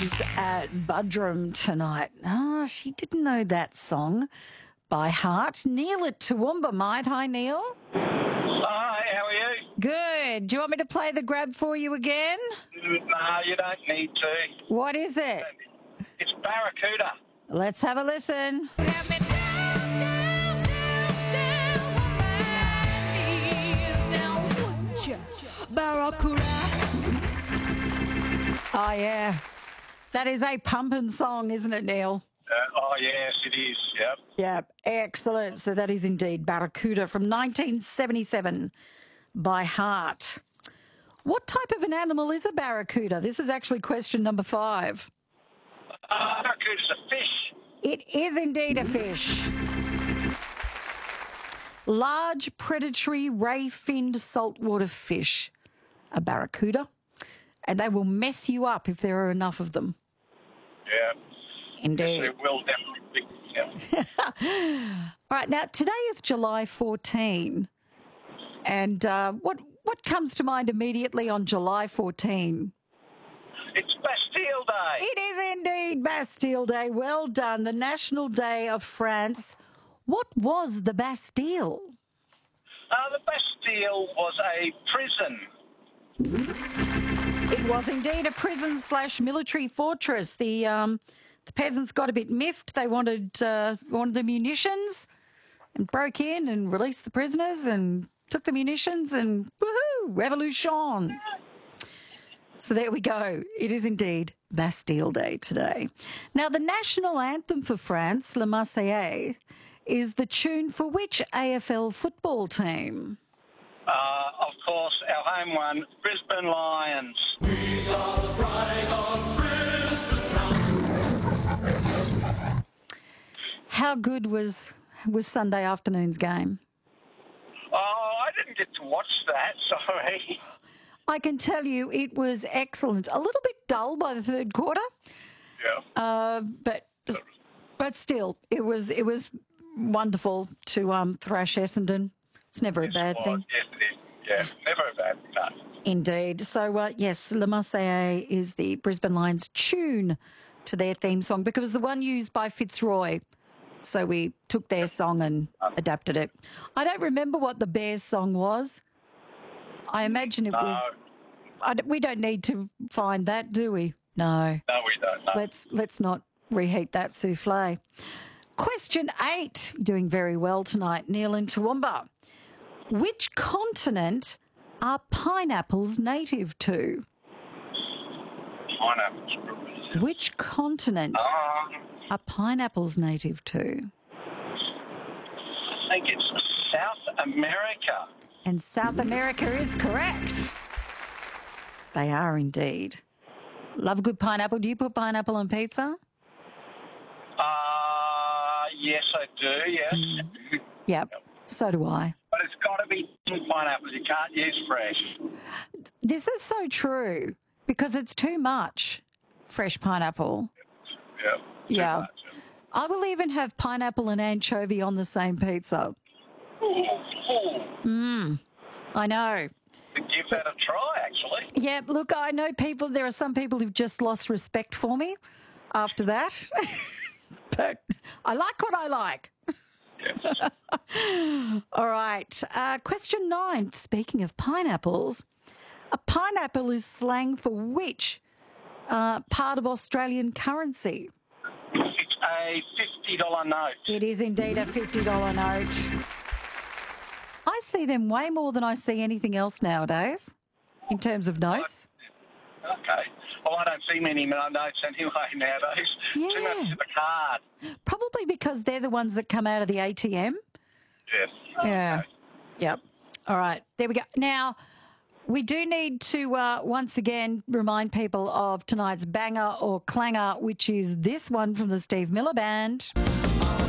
She's at Budrum tonight. She didn't know that song by heart. Neil at Toowoomba might. Hi, Neil. Hi, how are you? Good. Do you want me to play the grab for you again? No, you don't need to. What is it? It's Barracuda. Let's have a listen. Barracuda. Oh, yeah. That is a pumping song, isn't it, Neil? Yes, it is. Yep. Yeah, excellent. So that is indeed Barracuda from 1977 by heart. What type of an animal is a barracuda? This is actually question number 5. Barracuda's a fish. It is indeed a fish. Large predatory ray-finned saltwater fish, a barracuda, and they will mess you up if there are enough of them. Yeah. Indeed. Yes, it will definitely be. Yeah. All right, now today is July 14, and what comes to mind immediately on July 14? It's Bastille Day. It is indeed Bastille Day. Well done. The National Day of France. What was the Bastille? The Bastille was a prison. It was indeed a prison/military fortress. The peasants got a bit miffed. They wanted the munitions and broke in and released the prisoners and took the munitions and woohoo, revolution. So there we go. It is indeed Bastille Day today. Now, the national anthem for France, La Marseillaise, is the tune for which AFL football team? Of course, our home one, Brisbane Lions. We are the pride of Brisbane town. How good was Sunday afternoon's game? Oh, I didn't get to watch that, sorry. I can tell you it was excellent. A little bit dull by the third quarter. Yeah. But still, it was wonderful to thrash Essendon. It's never a bad thing. Yes, it is. Yeah, never a bad thing. No. Indeed. So, yes, La Marseillaise is the Brisbane Lions tune to their theme song because it was the one used by Fitzroy. So we took their song and adapted it. I don't remember what the Bears song was. I imagine it was... we don't need to find that, do we? No. No, we don't. No. Let's not reheat that souffle. Question 8. Doing very well tonight, Neil in Toowoomba. Which continent are pineapples native to? Pineapples. Which continent are pineapples native to? I think it's South America. And South America is correct. They are indeed. Love a good pineapple. Do you put pineapple on pizza? Yes, I do, yes. Yep, so do I. But it's got to be pineapples. You can't use fresh. This is so true because it's too much fresh pineapple. Yeah. Yeah. Much. I will even have pineapple and anchovy on the same pizza. Ooh. I know. Give that a try, actually. Yeah, look, I know there are some people who've just lost respect for me after that. But I like what I like. Yes. All right. Question 9. Speaking of pineapples, a pineapple is slang for which part of Australian currency? It's a $50 note. It is indeed a $50 note. I see them way more than I see anything else nowadays in terms of notes. Okay. Well, I don't see many notes anyway nowadays. Yeah. Too much to the card. Probably because they're the ones that come out of the ATM. Yes. Yeah. Okay. Yep. All right. There we go. Now, we do need to once again remind people of tonight's banger or clanger, which is this one from the Steve Miller Band.